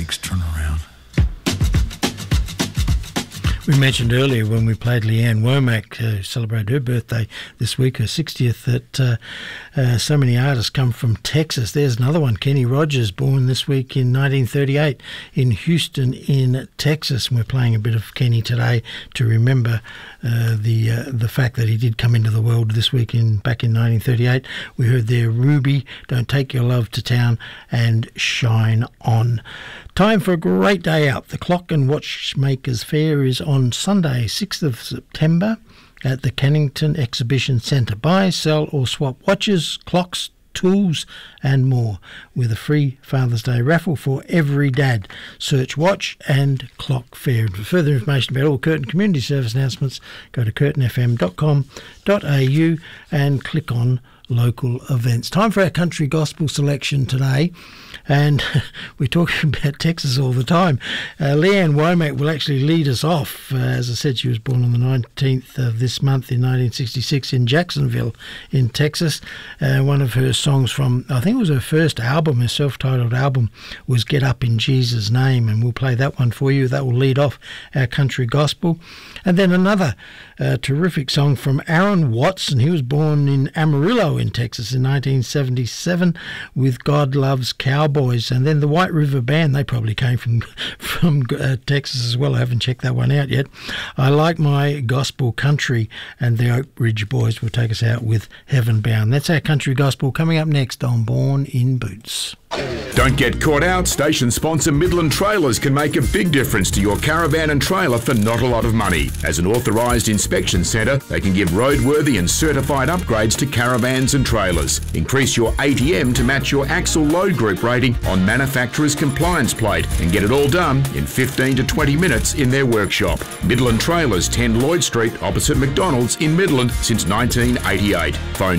week's turnaround. We mentioned earlier when we played Leanne Womack, who celebrated her birthday this week, her 60th, that so many artists come from Texas. There's another one, Kenny Rogers, born this week in 1938 in Houston in Texas. And we're playing a bit of Kenny today to remember the fact that he did come into the world this week back in 1938. We heard there Ruby, Don't Take Your Love to Town, and Shine On. Time for a great day out. The Clock and Watchmakers Fair is on Sunday, 6th of September at the Cannington Exhibition Centre. Buy, sell or swap watches, clocks, tools and more with a free Father's Day raffle for every dad. Search Watch and Clock Fair. For further information about all Curtin Community Service announcements, go to curtinfm.com.au and click on local events. Time for our country gospel selection today, and we're talking about Texas all the time. Leanne Womack will actually lead us off. As I said, she was born on the 19th of this month in 1966 in Jacksonville in Texas. One of her songs from, I think it was her first album, her self-titled album, was Get Up in Jesus' Name, and we'll play that one for you. That will lead off our country gospel. And then another terrific song from Aaron Watson. He was born in Amarillo in Texas in 1977 with God Loves Cowboys. And then the White River Band, they probably came from Texas as well. I haven't checked that one out yet. I Like My Gospel Country, and the Oak Ridge Boys will take us out with Heaven Bound. That's our country gospel coming up next on Born in Boots. Don't get caught out. Station sponsor Midland Trailers can make a big difference to your caravan and trailer for not a lot of money. As an authorised inspection centre, they can give roadworthy and certified upgrades to caravans and trailers. Increase your ATM to match your axle load group rating on manufacturer's compliance plate and get it all done in 15 to 20 minutes in their workshop. Midland Trailers, 10 Lloyd Street, opposite McDonald's in Midland since 1988. Phone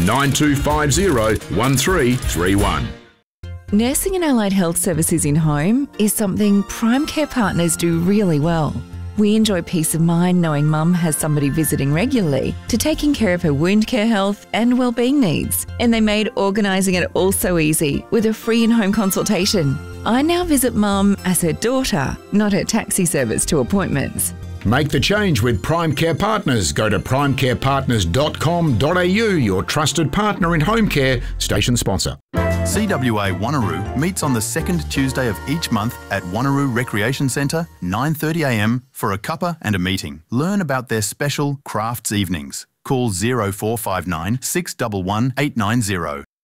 9250 1331. Nursing and allied health services in home is something Prime Care Partners do really well. We enjoy peace of mind knowing Mum has somebody visiting regularly to taking care of her wound care health and wellbeing needs. And they made organising it all so easy with a free in-home consultation. I now visit Mum as her daughter, not her taxi service to appointments. Make the change with Prime Care Partners. Go to primecarepartners.com.au, your trusted partner in home care, station sponsor. CWA Wanneroo meets on the second Tuesday of each month at Wanneroo Recreation Centre, 9:30am for a cuppa and a meeting. Learn about their special crafts evenings. Call 0459 611 890.